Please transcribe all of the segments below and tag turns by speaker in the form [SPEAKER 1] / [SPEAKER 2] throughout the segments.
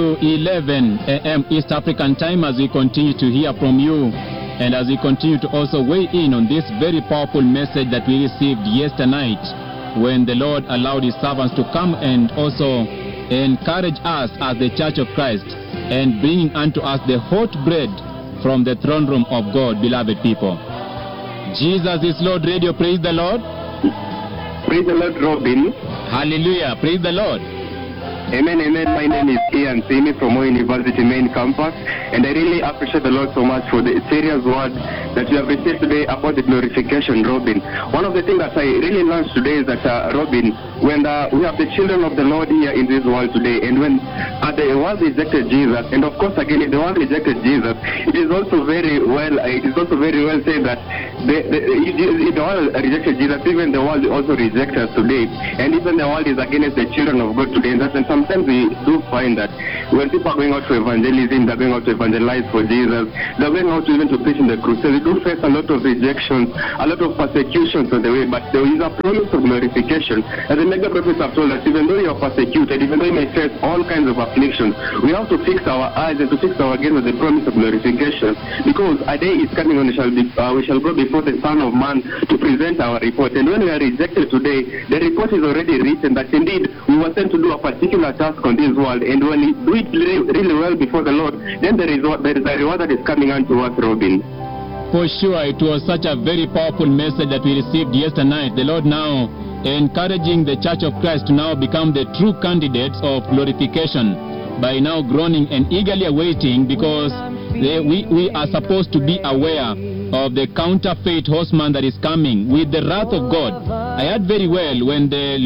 [SPEAKER 1] 11 a.m. East African time, as we continue to hear from you and as we continue to also weigh in on this very powerful message that we received yesterday night when the Lord allowed his servants to come and also encourage us as the Church of Christ and bringing unto us the hot bread from the throne room of God, beloved people. Jesus is Lord Radio. Praise the Lord.
[SPEAKER 2] Praise the Lord, Robin.
[SPEAKER 1] Hallelujah. Praise the Lord.
[SPEAKER 2] Amen, amen. My name is Ian Simi from Moi University main campus, and I really appreciate the Lord so much for the serious word that you have received today about the glorification, Robin. One of the things that I really learned today is that, Robin, when we have the children of the Lord here in this world today, and when the world rejected Jesus, and of course again, if the world rejected Jesus, it is also very well said that if the world rejected Jesus, even the world also rejects us today, and even the world is against the children of God today. And sometimes we do find that when people are going out to evangelism, they're going out to evangelize for Jesus, they're going out even to preach in the crusade, they do face a lot of rejections, a lot of persecutions on the way, but there is a promise of glorification. As the mega prophets have told us, even though you are persecuted, even though you may face all kinds of afflictions, we have to fix our eyes and to fix our gaze on the promise of glorification, because a day is coming when we shall go before the Son of Man to present our report. And when we are rejected today, the report is already written that indeed we were sent to do a particular task on this world, and when we do it really well before the Lord, then there is a reward that is coming unto us, Robin.
[SPEAKER 1] For sure, it was such a very powerful message that we received yesterday night. The Lord now encouraging the Church of Christ to now become the true candidates of glorification by now groaning and eagerly awaiting, because we are supposed to be aware of the counterfeit horseman that is coming with the wrath of God. I heard very well when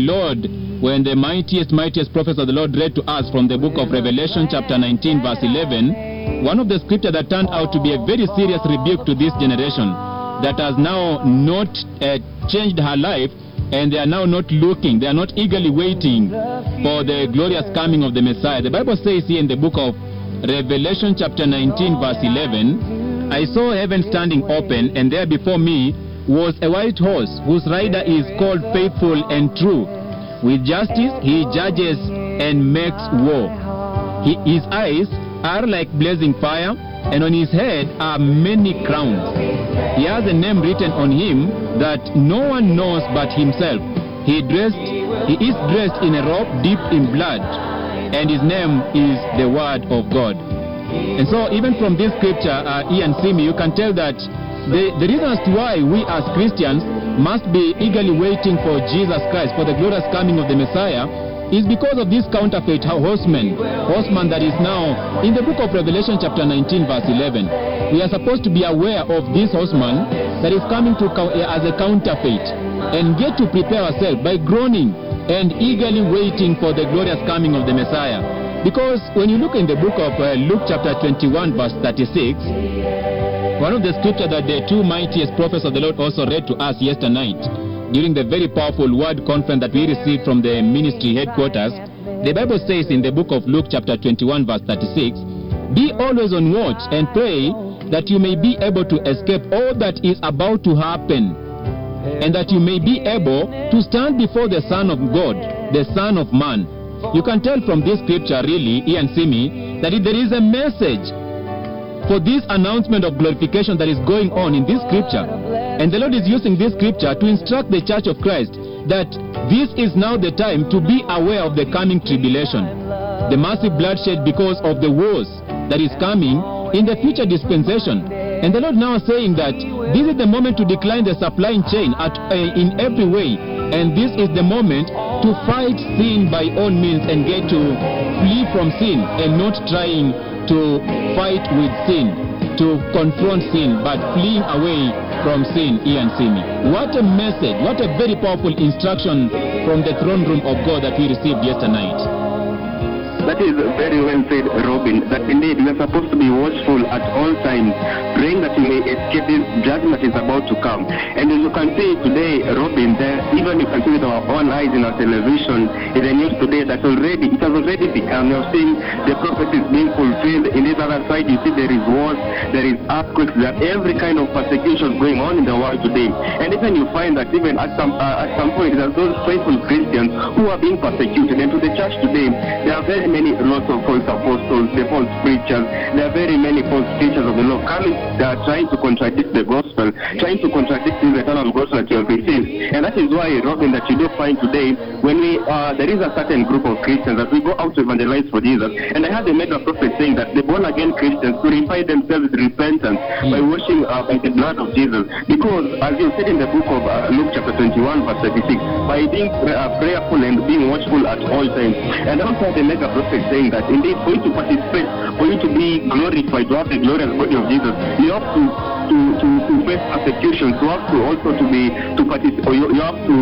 [SPEAKER 1] the mightiest prophets of the Lord read to us from the book of Revelation chapter 19 verse 11, one of the scriptures that turned out to be a very serious rebuke to this generation that has now not changed her life, and they are now not looking, they are not eagerly waiting for the glorious coming of the Messiah. The Bible says here in the book of Revelation chapter 19 verse 11, I saw heaven standing open, and there before me was a white horse whose rider is called Faithful and True. With justice he judges and makes war. His eyes are like blazing fire, and on his head are many crowns. He has a name written on him that no one knows but himself. He is dressed in a robe dipped in blood, and his name is the Word of God. And so even from this scripture, Ian Simi, you can tell that the reason as to why we as Christians must be eagerly waiting for Jesus Christ, for the glorious coming of the Messiah, is because of this counterfeit horseman that is now in the book of Revelation chapter 19 verse 11. We are supposed to be aware of this horseman that is coming to as a counterfeit, and get to prepare ourselves by groaning and eagerly waiting for the glorious coming of the Messiah. Because when you look in the book of Luke chapter 21 verse 36, one of the scriptures that the two mightiest prophets of the Lord also read to us yesterday night during the very powerful word conference that we received from the ministry headquarters, the Bible says in the book of Luke chapter 21 verse 36, be always on watch and pray that you may be able to escape all that is about to happen, and that you may be able to stand before the Son of God, the Son of Man. You can tell from this scripture, really, Ian Simi, that there is a message for this announcement of glorification that is going on in this scripture. And the Lord is using this scripture to instruct the Church of Christ that this is now the time to be aware of the coming tribulation, the massive bloodshed because of the wars that is coming in the future dispensation. And the Lord now is saying that this is the moment to decline the supply chain in every way, and this is the moment to fight sin by all means and get to flee from sin, and not trying to fight with sin, to confront sin, but fleeing away from sin. Ian Simi, what a message, what a very powerful instruction from the throne room of God that we received yesterday night.
[SPEAKER 2] That is very well said, Robin, that indeed we are supposed to be watchful at all times, praying that we may escape this judgment that is about to come. And as you can see today, Robin, even you can see with our own eyes in our television, in the news today, that it has already become. You're seeing the prophecies being fulfilled. In this other side, you see there is wars, there is earthquakes, there are every kind of persecution going on in the world today. And even you find that even at some point, there are those faithful Christians who are being persecuted. And to the church today, there are very many lots of false apostles, the false preachers. There are very many false teachers of the law coming, trying to contradict the gospel, trying to contradict the eternal gospel that you have received. And that is why, Robin, that you do find today, when there is a certain group of Christians that we go out to evangelize for Jesus. And I heard the mega prophet saying that the born-again Christians purify themselves with repentance by washing by the blood of Jesus. Because, as you said in the book of Luke chapter 21, verse 36, by being prayerful and being watchful at all times. And also the mega prophet saying that indeed for you to participate, for you to be glorified, to have the glorious body of Jesus, you have to face persecution, you have to also participate, you have to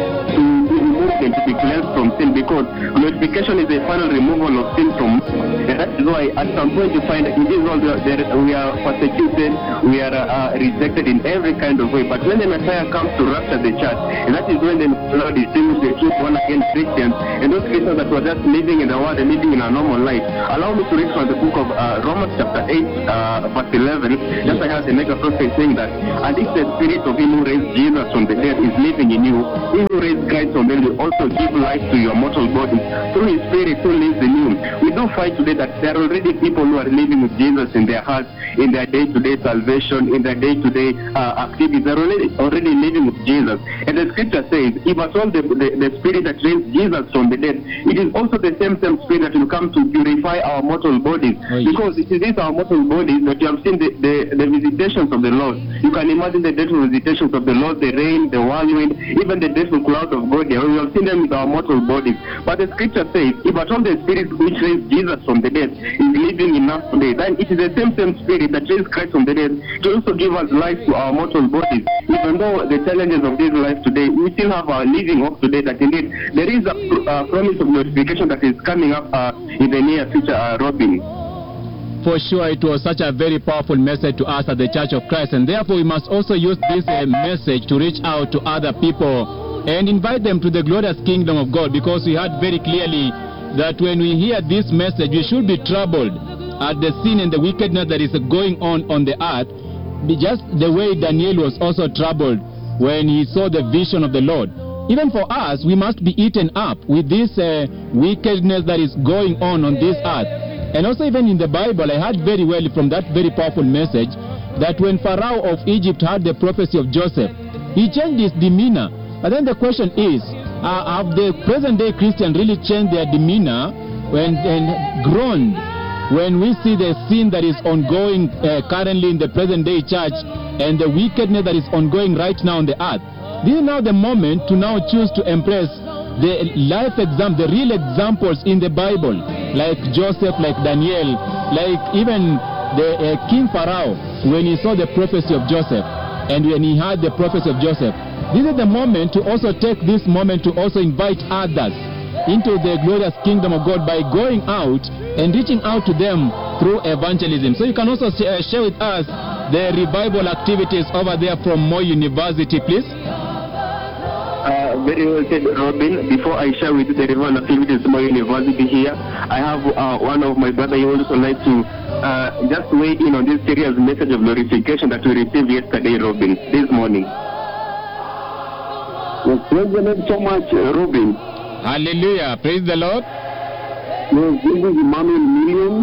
[SPEAKER 2] remove them, to be cleansed from sin, because glorification is the final removal of sin from us. And that is why at some point you find that in this world we are persecuted, we are rejected in every kind of way. But when the Messiah comes to rapture the church, and that is when the Lord distinguishes the true born-again Christians and those Christians that were just living in the world and living in a normal life. Allow me to read from the book of Romans chapter 8, verse 11. Just I have the mega prophet saying that, and if the spirit of him who raised Jesus from the dead is living in you, he who raised Christ from the dead will also give life to your mortal body through his spirit who lives in you. We do find today that there are already people who are living with Jesus in their hearts, in their day-to-day salvation, in their day-to-day activities. They're already living with Jesus. And the scripture says, if at all the spirit that raised Jesus from the dead, it is also the same spirit that will come to purify our mortal bodies. Because it is our mortal bodies that you have seen the visitations of the Lord. You can imagine the dreadful visitations of the Lord, the rain, the whirlwind, even the dreadful cloud of God. We have seen them with our mortal bodies. But the scripture says, if at all the spirit which raised Jesus from the dead is living in us today, then it is the same spirit that raised Christ from the dead to also give us life to our mortal bodies. Even though the challenges of this life today, we still have our living hope today that indeed there is a promise of glorification that is coming up in the near future, Robin.
[SPEAKER 1] For sure, it was such a very powerful message to us at the Church of Christ, and therefore we must also use this message to reach out to other people and invite them to the glorious kingdom of God, because we heard very clearly that when we hear this message, we should be troubled at the sin and the wickedness that is going on the earth, just the way Daniel was also troubled when he saw the vision of the Lord. Even for us, we must be eaten up with this wickedness that is going on this earth. And also even in the Bible, I heard very well from that very powerful message that when Pharaoh of Egypt heard the prophecy of Joseph, he changed his demeanor. But then the question is, have the present-day Christians really changed their demeanor and groaned when we see the sin that is ongoing currently in the present-day church and the wickedness that is ongoing right now on the earth? This is now the moment to now choose to embrace the the real examples in the Bible, like Joseph, like Daniel, like even the King Pharaoh, when he saw the prophecy of Joseph and when he heard the prophecy of Joseph. This is the moment to also take this moment to also invite others into the glorious kingdom of God by going out and reaching out to them through evangelism. So you can also share with us the revival activities over there from Moi University, please.
[SPEAKER 2] Very well said, Robin. Before I share with you the revival activities of my university here, I have one of my brothers who also like to just weigh in on this serious message of glorification that we received yesterday, Robin, this morning. Yes, praise the Lord so much, Robin.
[SPEAKER 1] Hallelujah. Praise the Lord.
[SPEAKER 2] Yes, this is Emmanuel Million.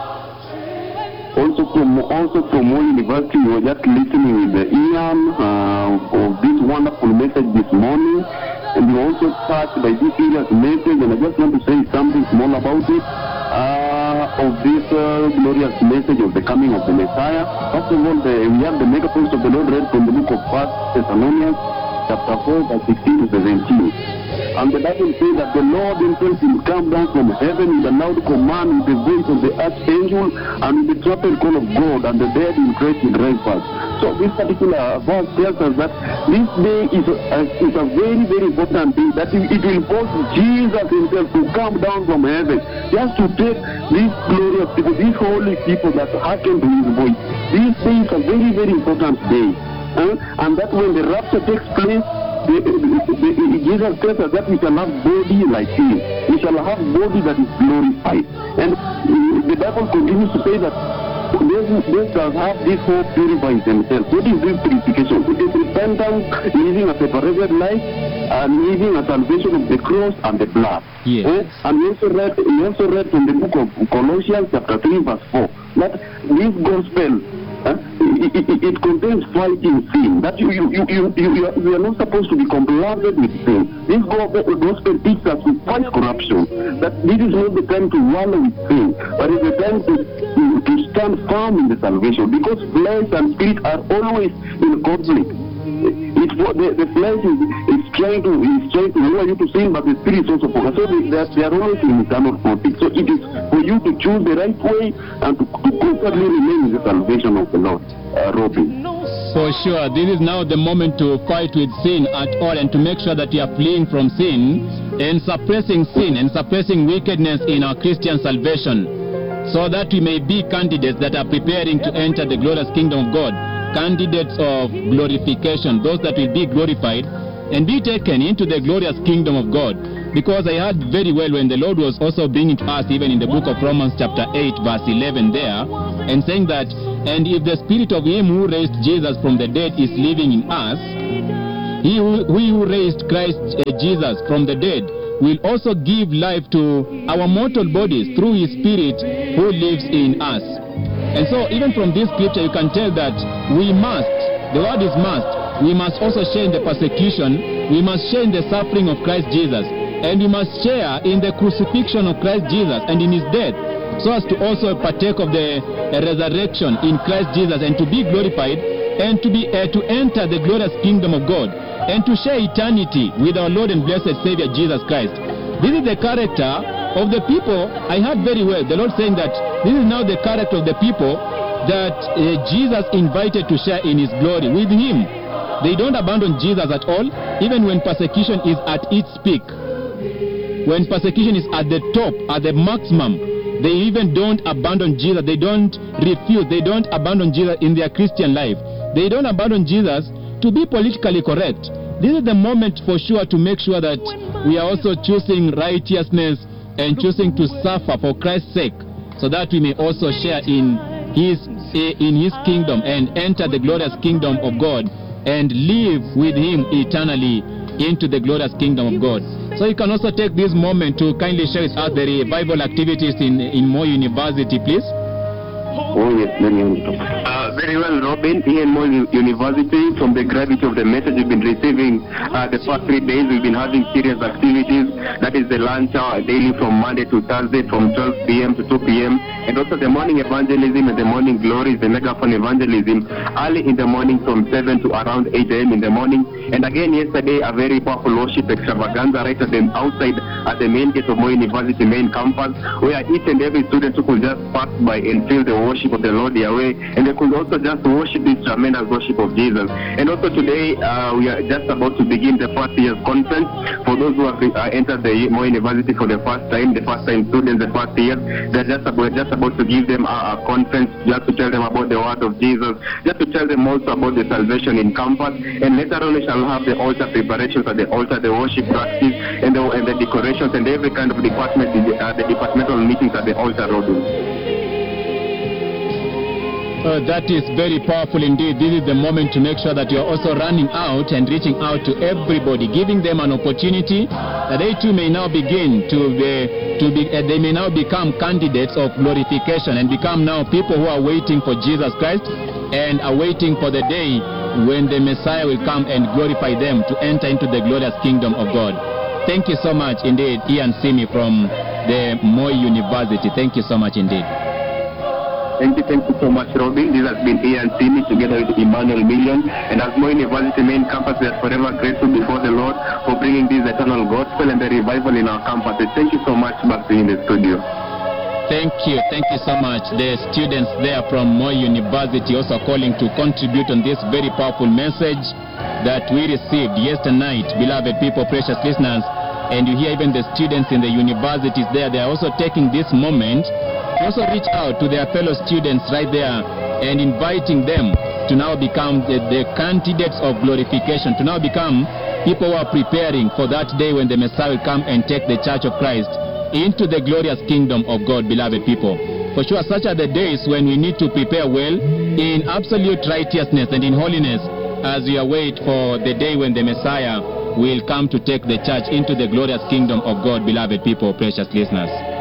[SPEAKER 2] Also from Moi University, we were just listening with Ian of this wonderful message this morning, and we were also touched by this serious message, and I just want to say something small about it, of this glorious message of the coming of the Messiah. First of all, we have the mega post of the Lord read from the book of 1 Thessalonians chapter 4, verse 16 to 17. And the Bible says that the Lord himself will come down from heaven with a loud command, with the voice of the archangel, and with the trumpet call of God, and the dead will rise in rise first. So this particular verse tells us that this day is a very, very important day, that it will force Jesus himself to come down from heaven, just to take these glorious people, these holy people that hearken to his voice. This day is a very, very important day. And that when the rapture takes place, Jesus tells us that we shall have body like him. We shall have body that is glorified. And the Bible continues to say that they shall have this hope purifies themselves. What is this purification? It is
[SPEAKER 3] repentance, living a separated life, and living a salvation of the cross and the blood.
[SPEAKER 1] Yes.
[SPEAKER 3] And we also read from the book of Colossians chapter 3 verse 4 that this gospel it contains fighting sin. That you are not supposed to be complacent with sin. This gospel teaches us to fight corruption. That this is not the time to wallow with sin, but it's the time to stand firm in the salvation, because flesh and spirit are always in conflict. The flesh is trying to lure you to sin, but the spirit is also focused. So they are always in eternal conflict. So it is for you to choose the right way and to constantly remain in the salvation of the Lord. Robin.
[SPEAKER 1] For sure, this is now the moment to fight with sin at all, and to make sure that you are fleeing from sin and suppressing sin and suppressing wickedness in our Christian salvation, so that we may be candidates that are preparing to enter the glorious kingdom of God. Candidates of glorification, those that will be glorified and be taken into the glorious kingdom of God. Because I heard very well when the Lord was also bringing to us, even in the book of Romans chapter 8 verse 11 there, and saying that, and if the spirit of him who raised Jesus from the dead is living in us, he who raised Christ Jesus from the dead will also give life to our mortal bodies through his spirit who lives in us. And so even from this scripture you can tell that we must, the word is must, we must also share in the persecution, we must share in the suffering of Christ Jesus, and we must share in the crucifixion of Christ Jesus and in his death, so as to also partake of the resurrection in Christ Jesus, and to be glorified, and to enter the glorious kingdom of God, and to share eternity with our Lord and blessed Savior Jesus Christ. This is the character of the people. I heard very well the Lord saying that this is now the character of the people that Jesus invited to share in his glory with him. They don't abandon Jesus at all, even when persecution is at its peak. When persecution is at the top, at the maximum, they even don't abandon Jesus. They don't refuse. They don't abandon Jesus in their Christian life. They don't abandon Jesus to be politically correct. This is the moment for sure to make sure that we are also choosing righteousness and choosing to suffer for Christ's sake, so that we may also share in his kingdom and enter the glorious kingdom of God and live with him eternally into the glorious kingdom of God. So you can also take this moment to kindly share with us the revival activities in Moi University, please.
[SPEAKER 3] Oh yes, very well, Robin. Here in Moi University, from the gravity of the message we've been receiving the past 3 days, we've been having serious activities. That is the lunch hour daily from Monday to Thursday from 12 p.m. to 2 p.m. and also the morning evangelism and the morning glories, the megaphone evangelism, early in the morning from 7 to around 8 a.m. in the morning. And again, yesterday, a very powerful worship extravaganza right at the outside at the main gate of Moi University main campus, where each and every student who could just pass by and feel the worship of the Lord Yahweh, and they could also just worship this tremendous worship of Jesus. And also today, we are just about to begin the first year's conference for those who have entered the Moi University for the first time students, the first year. They're just about to give them a conference, just to tell them about the word of Jesus, just to tell them also about the salvation in campus. And later on, we shall have the altar preparations at the altar, the worship practice, and the decorations, and every kind of department, the departmental meetings at the altar, Robin.
[SPEAKER 1] That is very powerful indeed. This is the moment to make sure that you are also running out and reaching out to everybody, giving them an opportunity that they too may now begin they may now become candidates of glorification and become now people who are waiting for Jesus Christ and are waiting for the day when the Messiah will come and glorify them to enter into the glorious kingdom of God. Thank you so much indeed, Ian Simi from the Moi University. Thank you so much indeed.
[SPEAKER 3] Thank you so much, Robin. This has been Ian Simi together with Emmanuel Million. And as Moi University main campus, we are forever grateful before the Lord for bringing this eternal gospel and the revival in our campus. Thank you so much, back to you in the studio.
[SPEAKER 1] Thank you so much. The students there from Moi University also calling to contribute on this very powerful message that we received yesterday night, beloved people, precious listeners. And you hear even the students in the universities there, they are also taking this moment to also reach out to their fellow students right there and inviting them to now become the candidates of glorification, to now become people who are preparing for that day when the Messiah will come and take the Church of Christ into the glorious kingdom of God, beloved people. For sure, such are the days when we need to prepare well in absolute righteousness and in holiness as we await for the day when the Messiah will come to take the church into the glorious kingdom of God, beloved people, precious listeners.